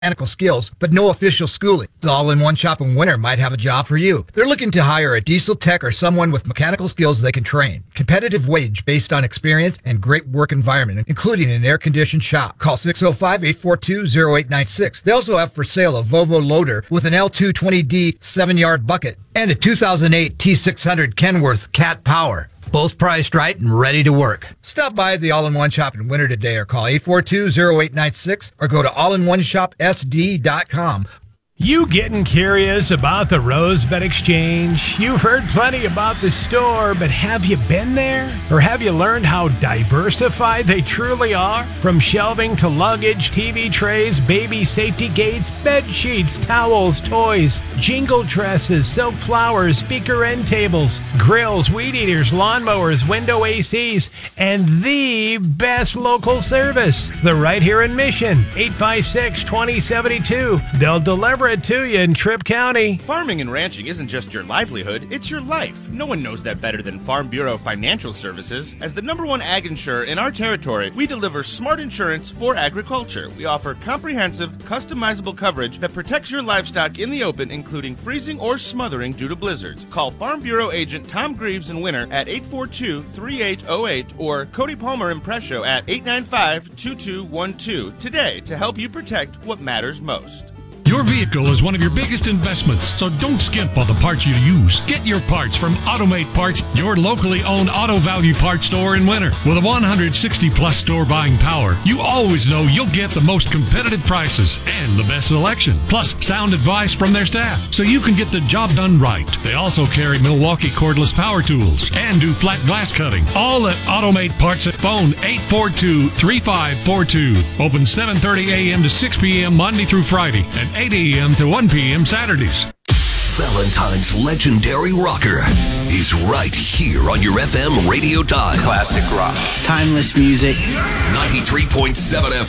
mechanical skills, but no official schooling. The All-in-One Shop in Winter might have a job for you. They're looking to hire a diesel tech or someone with mechanical skills they can train. Competitive wage based on experience and great work environment, including an air-conditioned shop. Call 605-842-0896. They also have for sale a Volvo loader with an L220D 7-yard bucket and a 2008 T600 Kenworth Cat Power. Both priced right and ready to work. Stop by the All-in-One Shop in Winter today or call 842-0896 or go to allinoneshopsd.com. You getting curious about the Rosebud Exchange? You've heard plenty about the store, but have you been there? Or have you learned how diversified they truly are? From shelving to luggage, TV trays, baby safety gates, bed sheets, towels, toys, jingle dresses, silk flowers, speaker end tables, grills, weed eaters, lawnmowers, window ACs, and the best local service. They're right here in Mission, 856-2072. They'll deliver it to you in Tripp County. Farming and ranching isn't just your livelihood, it's your life. No one knows that better than Farm Bureau Financial Services. As the #1 ag insurer in our territory, we deliver smart insurance for agriculture. We offer comprehensive, customizable coverage that protects your livestock in the open, including freezing or smothering due to blizzards. Call Farm Bureau agent Tom Greaves in Winter at 842-3808 or Cody Palmer Impresso at 895-2212 today to help you protect what matters most. Your vehicle is one of your biggest investments, so don't skimp on the parts you use. Get your parts from Automate Parts, your locally owned auto value parts store in Winter. With a 160-plus store buying power, you always know you'll get the most competitive prices and the best selection, plus sound advice from their staff, so you can get the job done right. They also carry Milwaukee cordless power tools and do flat glass cutting. All at Automate Parts at phone 842-3542. Open 7:30 a.m. to 6 p.m. Monday through Friday and 8 a.m. to 1 p.m. Saturdays. Valentine's legendary rocker is right here on your FM radio dial. Classic rock. Timeless music. 93.7 FM.